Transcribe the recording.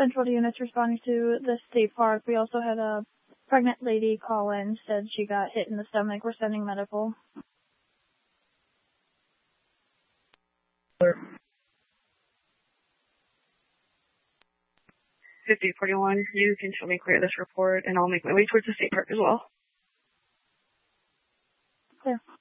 Central units responding to the state park. We also had a pregnant lady call in, said she got hit in the stomach. We're sending medical. 5041, you can show me clear this report, and I'll make my way towards the state park as well. Clear.